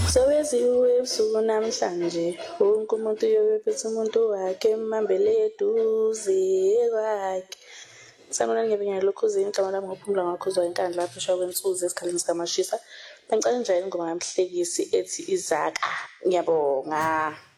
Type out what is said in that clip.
Soweziwe ebusuku namhlanje, wonke umuntu uyophethe umuntu wakhe emambele eduze kwakhe. Sanibonani ngebingelela lokhuzini, igama lami ngophumla ngakhuzwa inkandla phesheya kwensuzi esikhaleni sikamashisa. Bengicela nje ingoma kamhlekisi ethi Izaka. Ngiyabonga.